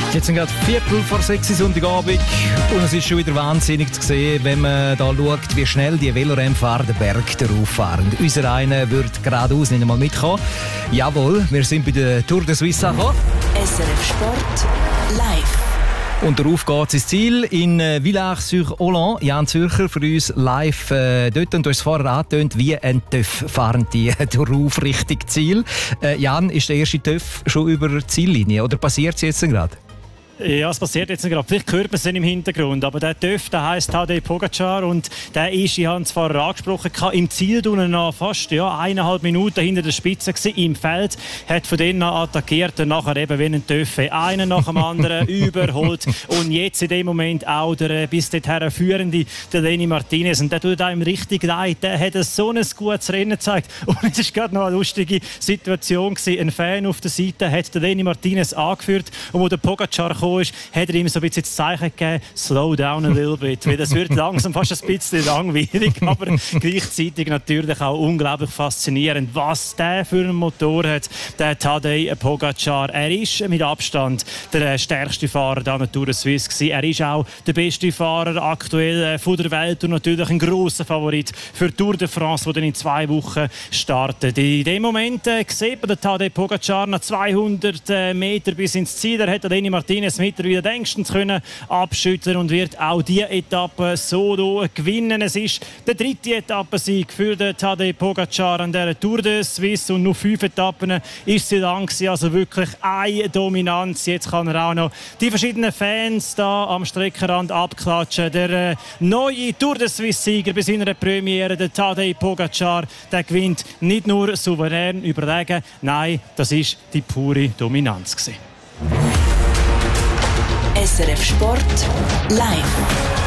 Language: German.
Jetzt sind gerade 5:45 Sonntagabend und es ist schon wieder wahnsinnig zu sehen, wenn man da schaut, wie schnell die Velorennfahrer den Berg darauf fahren. Unser einer wird geradeaus nicht einmal mitkommen. Jawohl, wir sind bei der Tour de Suisse angekommen. SRF Sport live. Und darauf geht es ins Ziel in Villars-sur-Hollande. Jan Zürcher für uns live dort. Und du hast es vorher angetönt, wie ein TÜV fahren die darauf Richtung Ziel. Jan, ist der erste TÜV schon über die Ziellinie oder passiert es jetzt gerade? Ja, es passiert jetzt gerade. Vielleicht hört man es im Hintergrund. Aber der TÜV, der heisst Tadej Pogačar und der ist, ich habe es vorher angesprochen, im Ziel noch fast 1,5 Minuten hinter der Spitze gewesen, im Feld. Hat von denen attackiert und nachher eben wie ein TÜV einen nach dem anderen überholt. Und jetzt in dem Moment auch der bis dorthin führende, der Lenny Martinez. Und der tut einem richtig leid. Der hat so ein gutes Rennen gezeigt. Und es war gerade noch eine lustige Situation gewesen. Ein Fan auf der Seite hat den Lenny Martinez angeführt und wo der Pogačar kam, hat er ihm so ein bisschen das Zeichen gegeben, slow down a little bit, weil das wird langsam fast ein bisschen langweilig, aber gleichzeitig natürlich auch unglaublich faszinierend, was der für einen Motor hat, der Tadej Pogačar. Er ist mit Abstand der stärkste Fahrer da der Tour de Suisse gewesen. Er ist auch der beste Fahrer aktuell von der Welt und natürlich ein grosser Favorit für Tour de France, die dann in 2 Wochen startet. In dem Moment sieht man den Tadej Pogačar nach 200 Meter bis ins Ziel. Er hat Lenny Martinez mittlerweile längstens können abschütteln und wird auch diese Etappe solo gewinnen. Es ist der 3. Etappensieg für den Tadej Pogačar an der Tour de Suisse und nur 5 Etappen ist sie lang gewesen, also wirklich eine Dominanz. Jetzt kann er auch noch die verschiedenen Fans da am Streckenrand abklatschen. Der neue Tour de Suisse-Sieger bei seiner Premiere, der Tadej Pogačar, der gewinnt nicht nur souverän überlegen, nein, das ist die pure Dominanz gewesen. SRF Sport live.